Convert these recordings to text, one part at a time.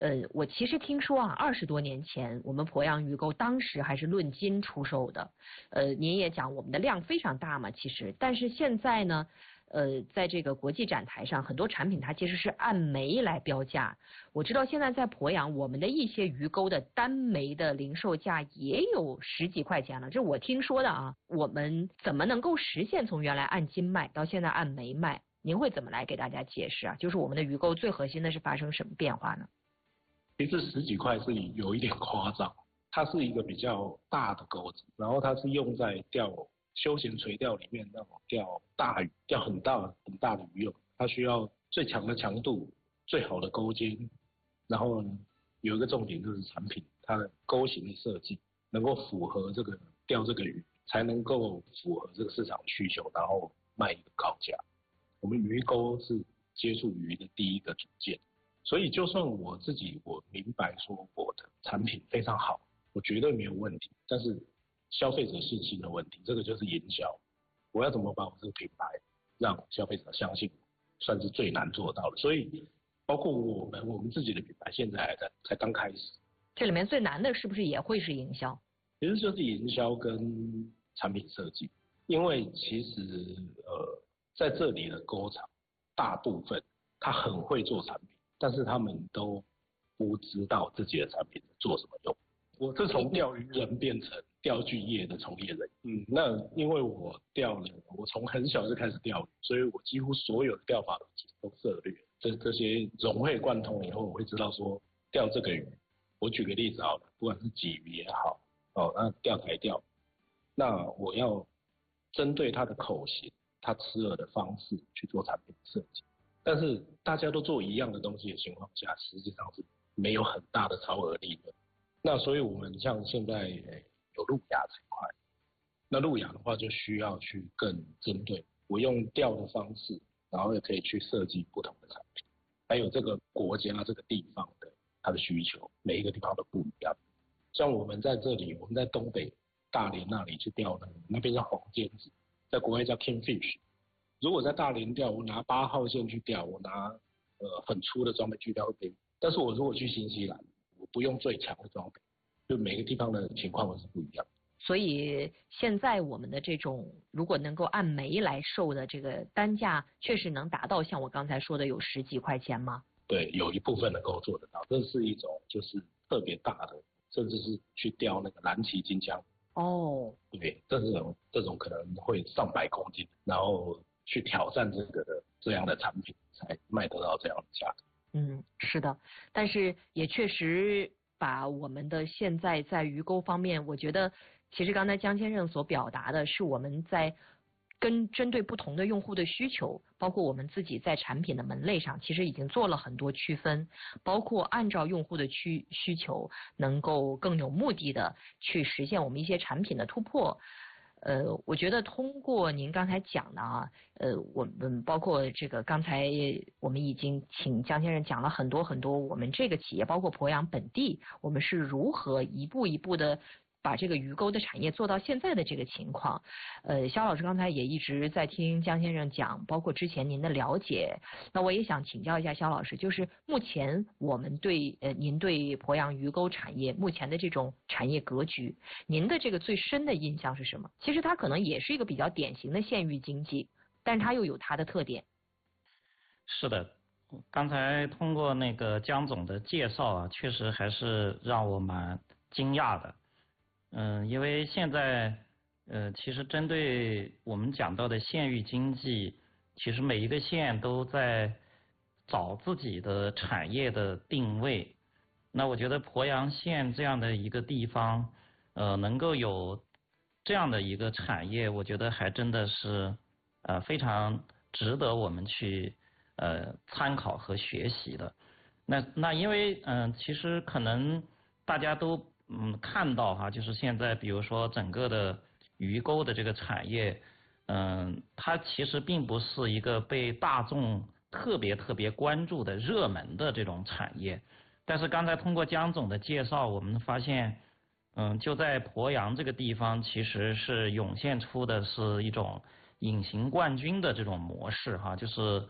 我其实听说啊，20多年前我们鄱阳鱼钩当时还是论斤出售的，您也讲我们的量非常大嘛，其实，但是现在呢，在这个国际展台上，很多产品它其实是按枚来标价。我知道现在在鄱阳，我们的一些鱼钩的单枚的零售价也有10几块钱了，这我听说的啊。我们怎么能够实现从原来按斤卖到现在按枚卖？您会怎么来给大家解释啊？就是我们的鱼钩最核心的是发生什么变化呢？ 其实10几块是有一点夸张，它是一个比较大的钩子，然后它是用在钓休闲垂钓里面那种钓大鱼、钓很大的鱼用，它需要最强的强度、最好的钩尖，然后呢有一个重点就是产品它的钩型的设计能够符合这个钓这个鱼，才能够符合这个市场需求，然后卖一个高价。我们鱼钩是接触鱼的第一个组件。所以就算我自己我明白说我的产品非常好，我绝对没有问题，但是消费者信心的问题，这个就是营销。我要怎么把我这个品牌让消费者相信，算是最难做到的。所以包括我们自己的品牌现在才刚开始。 这里面最难的是不是也会是营销？ 其实就是营销跟产品设计，因为其实在这里的钩厂大部分他很会做产品，但是他们都不知道自己的产品做什么用。我是从钓鱼人变成钓具业的从业人，那因为我从很小就开始钓鱼，所以我几乎所有的钓法都涉猎。这些融会贯通以后，我会知道说钓这个鱼。我举个例子好了，不管是鲫鱼也好，那钓台钓，那我要针对它的口型、它吃饵的方式去做产品设计。但是大家都做一样的东西的情况下，实际上是没有很大的超额利润。那所以我们像现在有路亚这一块，那路亚的话就需要去更针对我用钓的方式，然后也可以去设计不同的产品，还有这个国家这个地方的它的需求，每一个地方都不一样。像我们在这里，我们在东北大连那里去钓的，那边叫黄尖子，在国外叫 kingfish。如果在大连钓，我拿8号线去钓，我拿很粗的装备去钓会便宜。但是我如果去新西兰，我不用最强的装备，就每个地方的情况都是不一样。 所以现在我们的这种如果能够按枚来售的这个单价，确实能达到像我刚才说的有10几块钱吗？ 对，有一部分能够做得到，这是一种就是特别大的，甚至是去钓那个蓝鳍金枪。 哦， 对，这种可能会上百公斤，然后去挑战这样的产品，才卖得到这样的价格。 是的，但是也确实把我们的现在在鱼钩方面，我觉得其实刚才江先生所表达的是我们在针对不同的用户的需求，包括我们自己在产品的门类上，其实已经做了很多区分，包括按照用户的需求，能够更有目的的去实现我们一些产品的突破。我觉得通过您刚才讲的啊，我们包括这个刚才我们已经请江先生讲了很多很多，我们这个企业包括鄱阳本地，我们是如何一步一步的把这个鱼钩的产业做到现在的这个情况。肖老师刚才也一直在听江先生讲，包括之前您的了解，那我也想请教一下肖老师，就是目前我们您对鄱阳鱼钩产业目前的这种产业格局，您的这个最深的印象是什么？其实它可能也是一个比较典型的县域经济，但是它又有它的特点。 是的，刚才通过那个江总的介绍啊，确实还是让我蛮惊讶的。因为现在其实针对我们讲到的县域经济，其实每一个县都在找自己的产业的定位。那我觉得鄱阳县这样的一个地方，能够有这样的一个产业，我觉得还真的是非常值得我们去参考和学习的。那因为其实可能大家都看到哈，就是现在比如说整个的鱼钩的这个产业，它其实并不是一个被大众特别关注的热门的这种产业。但是刚才通过江总的介绍，我们发现就在鄱阳这个地方，其实是涌现出的是一种隐形冠军的这种模式哈，就是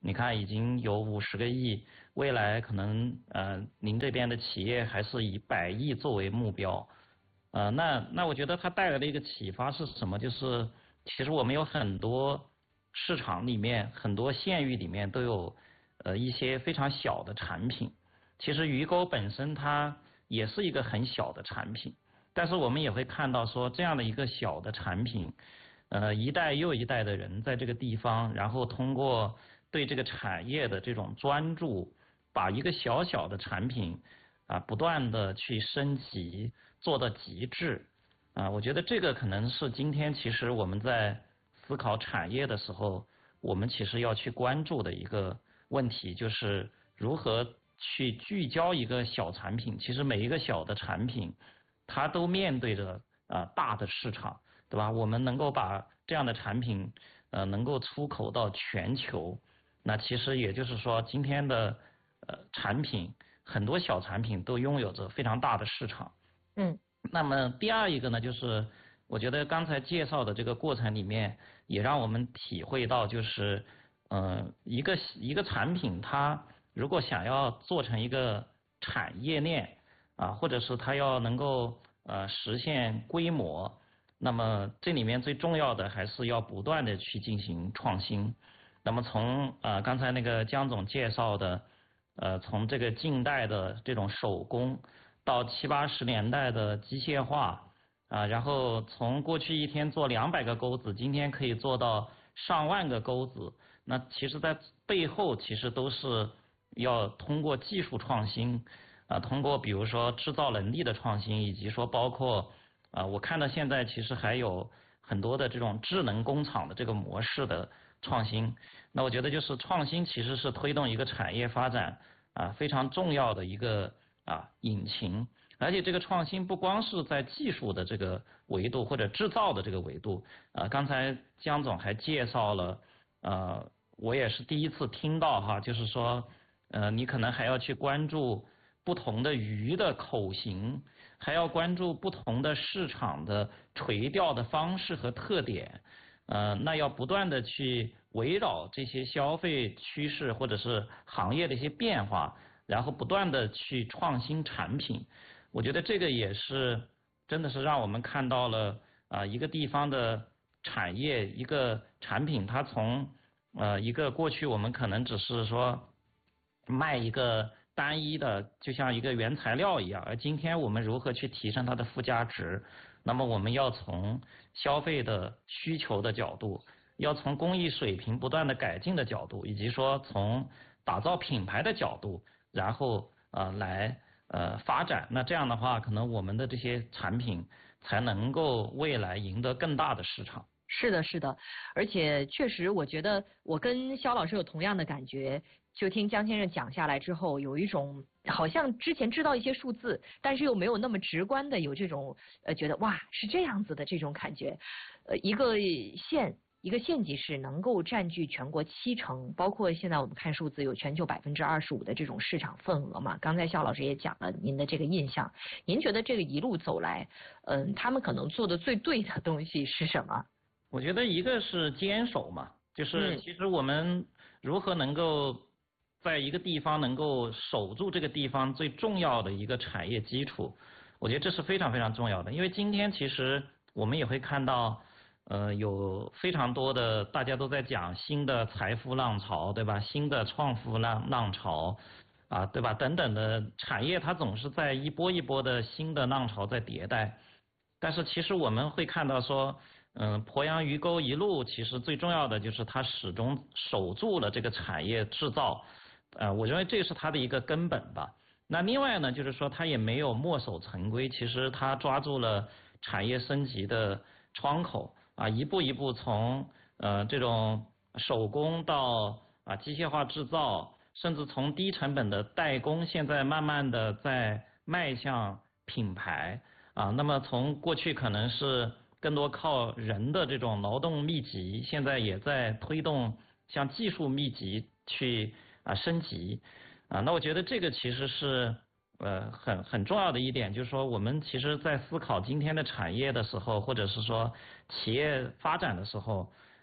你看已经有50个亿，未来可能您这边的企业还是以100亿作为目标。那我觉得它带来的一个启发是什么？就是其实我们有很多市场里面、很多县域里面都有一些非常小的产品。其实鱼钩本身它也是一个很小的产品，但是我们也会看到说这样的一个小的产品，一代又一代的人在这个地方，然后通过对这个产业的这种专注，把一个小小的产品不断的去升级，做到极致。我觉得这个可能是今天其实我们在思考产业的时候，我们其实要去关注的一个问题，就是如何去聚焦一个小产品。其实每一个小的产品，它都面对着大的市场，对吧？我们能够把这样的产品能够出口到全球，那其实也就是说，今天的产品很多小产品都拥有着非常大的市场。那么第二一个呢，就是我觉得刚才介绍的这个过程里面，也让我们体会到，就是一个产品，它如果想要做成一个产业链或者是它要能够实现规模，那么这里面最重要的还是要不断的去进行创新。那么从刚才那个江总介绍的从这个近代的这种手工到70、80年代的机械化然后从过去一天做200个钩子，今天可以做到上万个钩子，那其实在背后其实都是要通过技术创新通过比如说制造能力的创新，以及说包括我看到现在其实还有很多的这种智能工厂的这个模式的创新。那我觉得就是创新其实是推动一个产业发展非常重要的一个引擎。而且这个创新不光是在技术的这个维度或者制造的这个维度刚才江总还介绍了我也是第一次听到就是说你可能还要去关注不同的鱼的口型，还要关注不同的市场的垂钓的方式和特点那要不断的去围绕这些消费趋势或者是行业的一些变化，然后不断的去创新产品。我觉得这个也是真的是让我们看到了一个地方的产业，一个产品，它从一个过去我们可能只是说卖一个单一的就像一个原材料一样，而今天我们如何去提升它的附加值。那么我们要从消费的需求的角度，要从工艺水平不断的改进的角度，以及说从打造品牌的角度，然后来发展。那这样的话，可能我们的这些产品才能够未来赢得更大的市场。 是的，是的，而且确实，我觉得我跟肖老师有同样的感觉。就听江先生讲下来之后，有一种好像之前知道一些数字，但是又没有那么直观的有这种觉得哇是这样子的这种感觉。一个县级市能够占据全国70%，包括现在我们看数字有全球25%的这种市场份额嘛。刚才肖老师也讲了您的这个印象，您觉得这个一路走来，他们可能做的最对的东西是什么？ 我觉得一个是坚守嘛，就是其实我们如何能够在一个地方能够守住这个地方最重要的一个产业基础，我觉得这是非常非常重要的。因为今天其实我们也会看到有非常多的大家都在讲新的财富浪潮，对吧？新的创富浪潮对吧？等等的产业，它总是在一波一波的新的浪潮在迭代。但是其实我们会看到说鄱阳鱼钩一路其实最重要的就是它始终守住了这个产业制造我认为这是它的一个根本吧。那另外呢，就是说它也没有墨守成规，其实它抓住了产业升级的窗口一步一步从这种手工到机械化制造，甚至从低成本的代工，现在慢慢的在迈向品牌那么从过去可能是更多靠人的这种劳动密集，现在也在推动像技术密集去升级那我觉得这个其实是很重要的一点，就是说我们其实在思考今天的产业的时候，或者是说企业发展的时候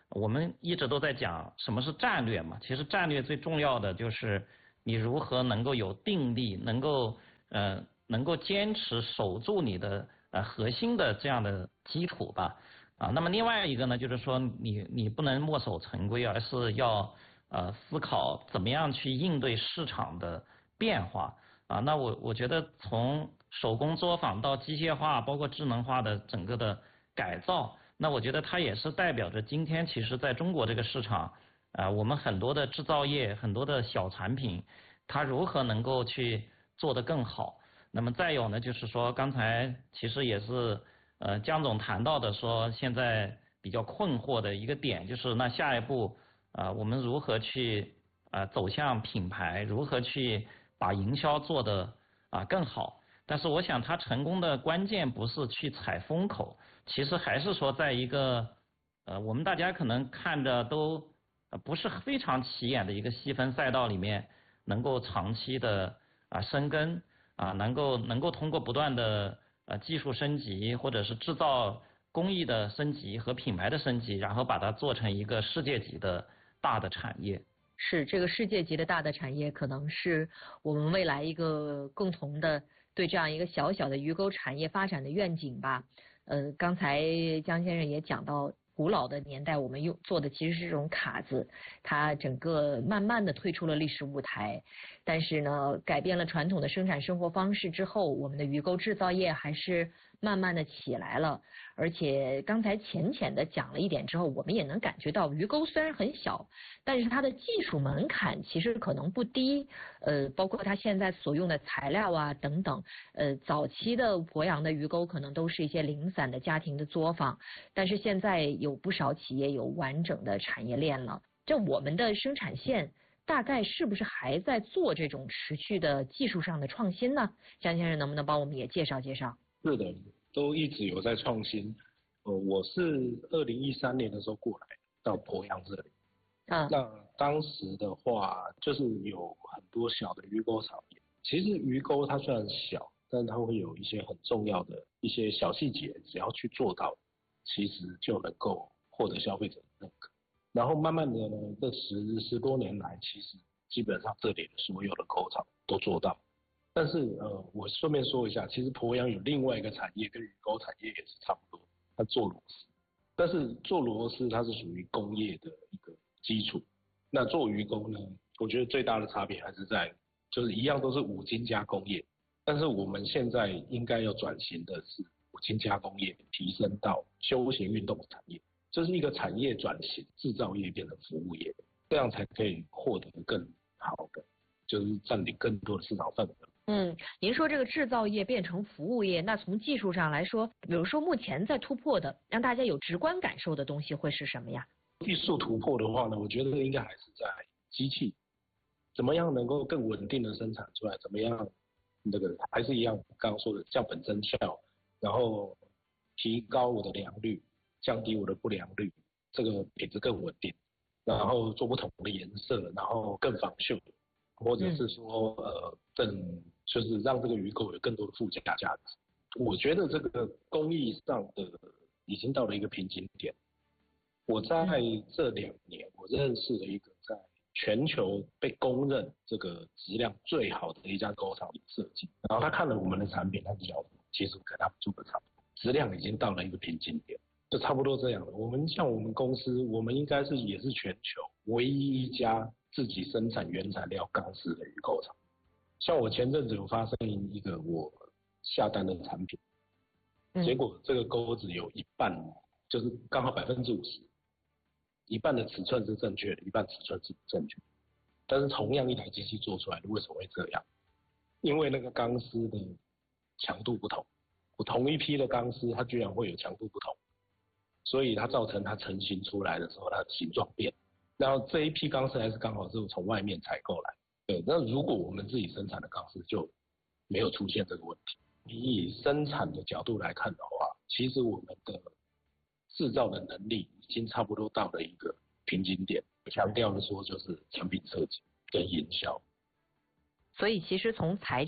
我们一直都在讲什么是战略嘛，其实战略最重要的就是你如何能够有定力，能够坚持守住你的核心的这样的基础吧。那么另外一个呢，就是说你不能墨守成规，而是要思考怎么样去应对市场的变化。那我觉得从手工作坊到机械化，包括智能化的整个的改造，那我觉得它也是代表着今天其实在中国这个市场，我们很多的制造业，很多的小产品，它如何能够去做得更好。那么再有呢，就是说刚才其实也是江总谈到的，说现在比较困惑的一个点，就是那下一步我们如何去走向品牌，如何去把营销做得更好。但是我想他成功的关键不是去踩风口，其实还是说在一个我们大家可能看着都不是非常起眼的一个细分赛道里面，能够长期的深耕能够通过不断的技术升级，或者是制造工艺的升级和品牌的升级，然后把它做成一个世界级的大的产业。 是这个世界级的大的产业，可能是我们未来一个共同的对这样一个小小的鱼钩产业发展的愿景吧。刚才江先生也讲到，古老的年代我们做的其实是这种卡子，它整个慢慢的退出了历史舞台。但是呢，改变了传统的生产生活方式之后，我们的鱼钩制造业还是慢慢的起来了。而且刚才浅浅的讲了一点之后，我们也能感觉到鱼钩虽然很小，但是它的技术门槛其实可能不低。包括它现在所用的材料等等。早期的鄱阳的鱼钩可能都是一些零散的家庭的作坊，但是现在有不少企业有完整的产业链了。这我们的生产线大概是不是还在做这种持续的技术上的创新呢？江先生能不能帮我们也介绍介绍？ 是的，都一直有在创新。我是2013年的时候过来到鄱阳这里。那当时的话，就是有很多小的鱼钩厂业。其实鱼钩它虽然小，但它会有一些很重要的一些小细节，只要去做到，其实就能够获得消费者的认可。然后慢慢的呢，这十多年来，其实基本上这里的所有的钩厂都做到。但是我顺便说一下，其实鄱阳有另外一个产业跟鱼钩产业也是差不多，它做螺丝。但是做螺丝它是属于工业的一个基础，那做鱼钩呢，我觉得最大的差别还是在，就是一样都是五金加工业，但是我们现在应该要转型的是五金加工业提升到休闲运动产业，这是一个产业转型，制造业变成服务业，这样才可以获得更好的，就是占领更多的市场份额。 您说这个制造业变成服务业，那从技术上来说，比如说目前在突破的，让大家有直观感受的东西会是什么呀？ 技术突破的话呢，我觉得应该还是在机器，怎么样能够更稳定的生产出来，怎么样那个还是一样刚刚说的降本增效，然后提高我的良率，降低我的不良率，这个品质更稳定，然后做不同的颜色，然后更防锈，或者是说就是让这个鱼钩有更多的附加价值。我觉得这个工艺上的已经到了一个瓶颈点。我在这2年，我认识了一个在全球被公认这个质量最好的一家钩厂设计，然后他看了我们的产品，他就讲，其实跟他们做的差不多，质量已经到了一个瓶颈点，就差不多这样了。我们公司，我们应该也是全球唯一一家自己生产原材料钢丝的鱼钩厂。像我前阵子有发生一个我下单的产品，结果这个钩子有一半，就是刚好50%，一半的尺寸是正确的，一半尺寸是不正确的。但是同样一台机器做出来的，为什么会这样？因为那个钢丝的强度不同，我同一批的钢丝，它居然会有强度不同，所以它造成它成型出来的时候，它的形状变。然后这一批钢丝还是刚好是从外面采购来。对，那如果我们自己生产的钢丝就没有出现这个问题。以生产的角度来看的话，其实我们的制造的能力已经差不多到了一个瓶颈点。强调的说就是产品设计跟营销。 所以其实从材质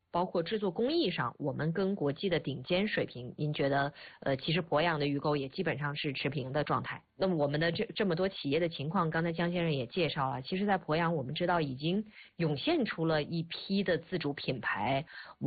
包括制作工艺上，我们跟国际的顶尖水平，您觉得其实鄱阳的鱼钩也基本上是持平的状态。那么我们的这么多企业的情况，刚才江先生也介绍了，其实在鄱阳我们知道已经涌现出了一批的自主品牌。